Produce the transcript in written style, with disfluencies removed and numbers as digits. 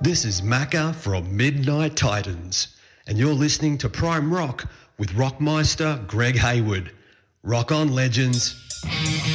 This is Macca from Midnight Titans, and you're listening to Prime Rock with Rockmeister Greg Hayward. Rock on, legends.